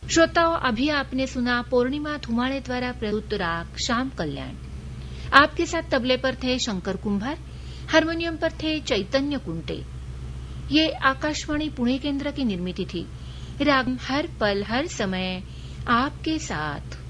श्रोताओं, अभी आपने सुना पूर्णिमा धुमाड़े द्वारा प्रस्तुत राग श्याम कल्याण। आपके साथ तबले पर थे शंकर कुंभार, हारमोनियम पर थे चैतन्य कुंटे। ये आकाशवाणी पुणे केंद्र की निर्मित थी। राग हर पल हर समय आपके साथ।